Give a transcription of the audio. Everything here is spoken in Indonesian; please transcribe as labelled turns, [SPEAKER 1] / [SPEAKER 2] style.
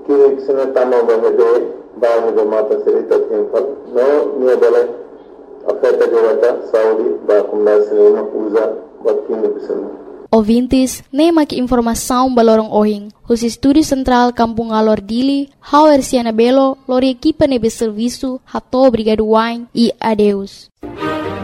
[SPEAKER 1] Kini sinatama bahede bahede mata serita tempat no nia boleh afeta jawata Saudi ba kumda sinema usa bakini bisana.
[SPEAKER 2] Ouvintes, nem aqui informação balorong ohing. Os estúdios central Kampung Alor Dili, Hauer Siana Belo, lori equipa nebe serviço, hato obrigado wine e adeus.